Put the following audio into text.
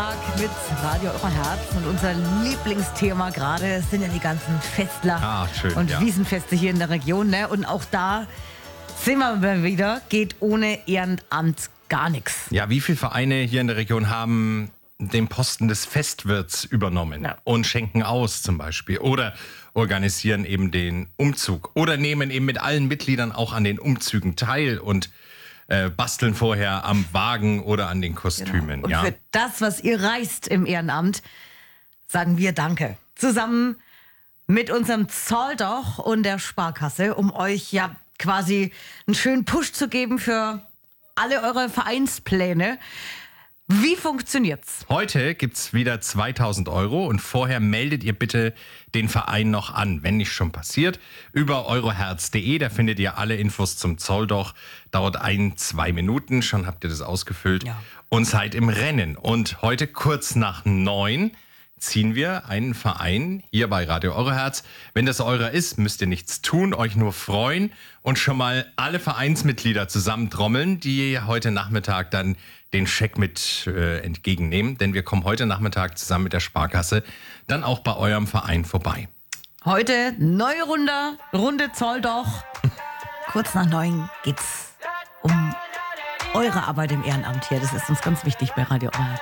Nachmittag mit Radio Euroherz und unser Lieblingsthema gerade sind ja die ganzen Festler und Wiesenfeste hier in der Region. Ne? Und auch da sind wir mal wieder, geht ohne Ehrenamt gar nichts. Ja, wie viele Vereine hier in der Region haben den Posten des Festwirts übernommen und schenken aus zum Beispiel oder organisieren eben den Umzug oder nehmen eben mit allen Mitgliedern auch an den Umzügen teil und basteln vorher am Wagen oder an den Kostümen. Genau. Und für das, was ihr reißt im Ehrenamt, sagen wir Danke. Zusammen mit unserem Zolldoch und der Sparkasse, um euch ja quasi einen schönen Push zu geben für alle eure Vereinspläne. Wie funktioniert's? Heute gibt's wieder 2.000 € und vorher meldet ihr bitte den Verein noch an, wenn nicht schon passiert. Über euroherz.de, da findet ihr alle Infos zum Zolldoch. Dauert 1-2 Minuten, schon habt ihr das ausgefüllt und seid im Rennen. Und heute kurz nach 9 ziehen wir einen Verein hier bei Radio Euroherz. Wenn das eurer ist, müsst ihr nichts tun, euch nur freuen und schon mal alle Vereinsmitglieder zusammentrommeln, die heute Nachmittag dann den Scheck mit entgegennehmen. Denn wir kommen heute Nachmittag zusammen mit der Sparkasse dann auch bei eurem Verein vorbei. Heute neue Runde Zolldoch. Kurz nach 9 geht's um eure Arbeit im Ehrenamt hier. Das ist uns ganz wichtig bei Radio Euroherz.